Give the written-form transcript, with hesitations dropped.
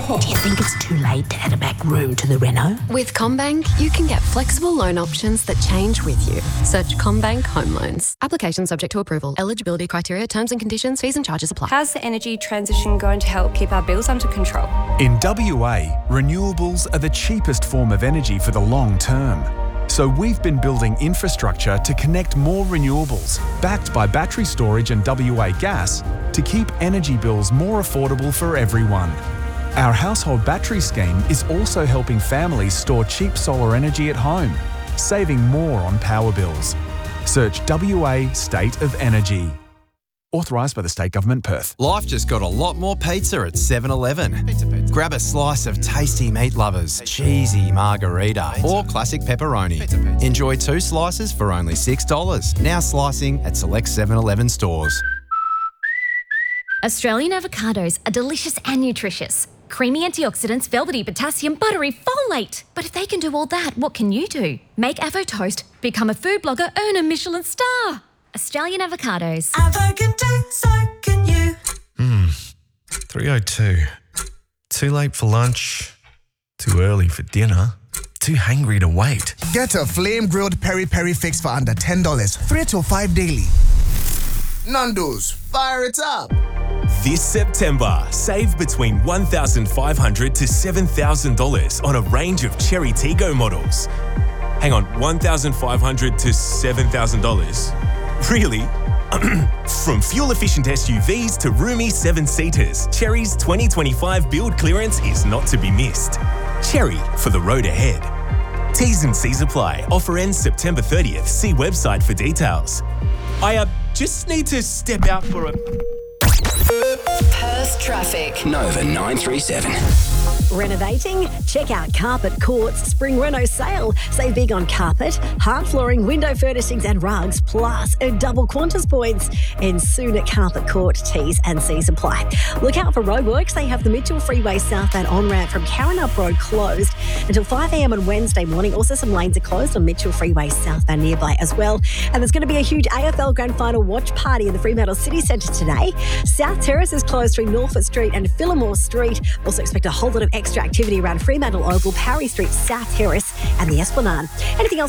Do you think it's too late to add a back room to the reno? With CommBank, you can get flexible loan options that change with you. Search CommBank Home Loans. Application subject to approval. Eligibility criteria, terms and conditions, fees and charges apply. How's the energy transition going to help keep our bills under control? In WA, renewables are the cheapest form of energy for the long term. So we've been building infrastructure to connect more renewables, backed by battery storage and WA Gas, to keep energy bills more affordable for everyone. Our household battery scheme is also helping families store cheap solar energy at home, saving more on power bills. Search WA State of Energy. Authorised by the State Government, Perth. Life just got a lot more pizza at 7-Eleven. Pizza. Grab a slice of tasty meat lovers, cheesy margarita, or classic pepperoni. Pizza. Enjoy 2 slices for only $6. Now slicing at select 7-Eleven stores. Australian avocados are delicious and nutritious. Creamy antioxidants, velvety potassium, buttery folate. But if they can do all that, what can you do? Make Avo Toast, become a food blogger, earn a Michelin star. Australian avocados. Avo can do, so can you. 3:02. Too late for lunch, too early for dinner, too hangry to wait. Get a flame-grilled peri-peri fix for under $10, 3 to 5 daily. Nando's, fire it up. This September, save between $1,500 to $7,000 on a range of Cherry Tiggo models. Hang on, $1,500 to $7,000? Really? From fuel-efficient SUVs to roomy 7-seaters, Cherry's 2025 build clearance is not to be missed. Cherry for the road ahead. T's and C's apply. Offer ends September 30th. See website for details. I just need to step out for a... Perth traffic. Nova 937. Renovating? Check out Carpet Court's Spring Reno sale. Save big on carpet, hard flooring, window furnishings and rugs, plus a double Qantas points. And soon at Carpet Court, T's and C's apply. Look out for roadworks. They have the Mitchell Freeway southbound on-ramp from Karrinyup Road closed until 5 a.m. on Wednesday morning. Also, some lanes are closed on Mitchell Freeway southbound nearby as well. And there's going to be a huge AFL Grand Final watch party in the Fremantle City Centre today. South Terrace is closed through Norfolk Street and Phillimore Street. Also expect a whole lot of extra activity around Fremantle Oval, Parry Street, South Terrace and the Esplanade. Anything else